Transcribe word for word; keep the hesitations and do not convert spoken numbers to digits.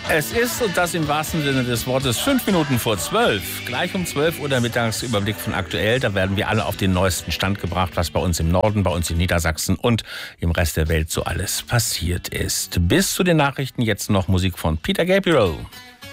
Es ist, und das im wahrsten Sinne des Wortes, fünf Minuten vor zwölf. Gleich um zwölf Uhr der Mittagsüberblick von Aktuell. Da werden wir alle auf den neuesten Stand gebracht, was bei uns im Norden, bei uns in Niedersachsen und im Rest der Welt so alles passiert ist. Bis zu den Nachrichten jetzt noch Musik von Peter Gabriel.